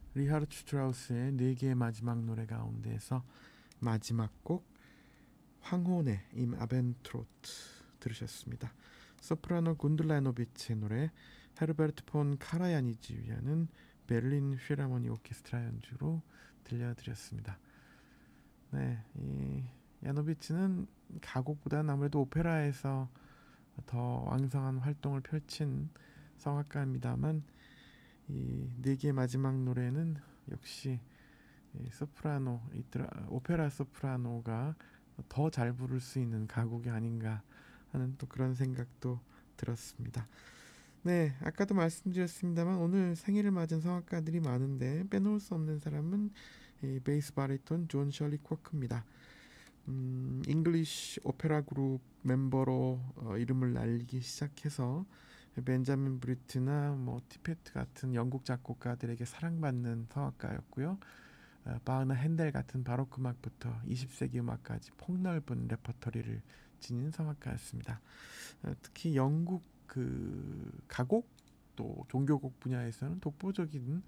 리하르트 슈트라우스의 네 개의 마지막 노래 가운데에서 마지막 곡 황혼의 임 아벤트로트 들으셨습니다. 소프라노 곤들라노비치의 노래 헤르베르트 폰 카라야니지휘하는 베를린 필하모니 오케스트라 연주로 들려드렸습니다. 네, 이 야노비치는 가곡보다는 아무래도 오페라에서 더 왕성한 활동을 펼친 성악가입니다만 이 네 개의 마지막 노래는 역시 소프라노, 오페라 소프라노가 더 잘 부를 수 있는 가곡이 아닌가 하는 또 그런 생각도 들었습니다. 네, 아까도 말씀드렸습니다만 오늘 생일을 맞은 성악가들이 많은데 빼놓을 수 없는 사람은 이 베이스 바리톤 존 셜리 쿼크입니다. 잉글리쉬 오페라 그룹 멤버로 이름을 날리기 시작해서 벤자민 브리트나 뭐 티페트 같은 영국 작곡가들에게 사랑받는 성악가였고요. 바흐나 핸델 같은 바로크 음악부터 20세기 음악까지 폭넓은 레퍼토리를 지닌 성악가였습니다. 특히 영국 그 가곡 또 종교곡 분야에서는 독보적인